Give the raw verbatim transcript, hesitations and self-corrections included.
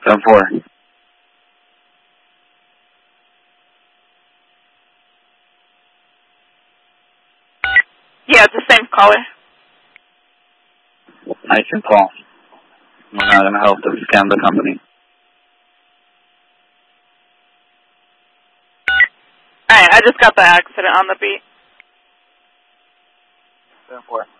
seven four. Yeah, it's the same caller. I can call. We're not going to help to scam the company. Alright, I just got the accident on the beat. seven four.